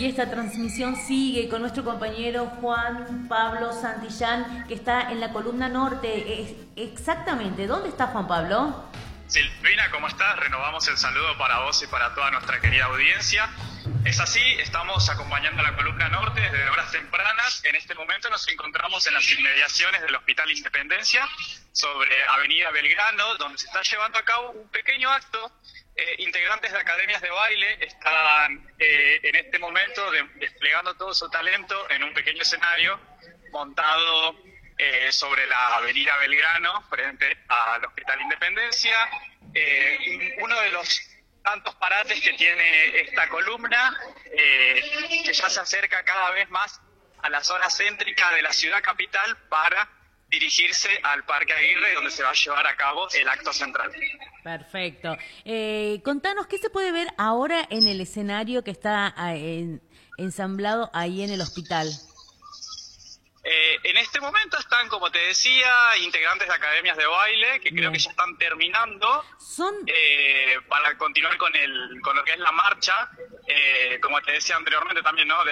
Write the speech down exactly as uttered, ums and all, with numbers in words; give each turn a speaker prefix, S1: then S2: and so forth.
S1: esta transmisión sigue con nuestro compañero Juan Pablo Santillán, que está en la columna norte. Exactamente, ¿dónde está Juan Pablo?
S2: Silvina, ¿cómo estás? Renovamos el saludo para vos y para toda nuestra querida audiencia. Es así, estamos acompañando a la columna norte desde horas tempranas. En este momento nos encontramos en las inmediaciones del Hospital Independencia, sobre Avenida Belgrano, donde se está llevando a cabo un pequeño acto. Eh, integrantes de academias de baile están eh, en este momento de, desplegando todo su talento en un pequeño escenario montado eh, sobre la Avenida Belgrano, frente al Hospital Independencia. Eh, uno de los tantos parates que tiene esta columna, eh, que ya se acerca cada vez más a la zona céntrica de la ciudad capital para dirigirse al Parque Aguirre, donde se va a llevar a cabo el acto central.
S1: Perfecto. Eh, contanos, ¿qué se puede ver ahora en el escenario que está en, ensamblado ahí en el hospital?
S2: Eh, en este momento están, como te decía, integrantes de academias de baile, que Bien. creo que ya están terminando,
S1: Son...
S2: eh, para continuar con, el, con lo que es la marcha, eh, como te decía anteriormente también, ¿no?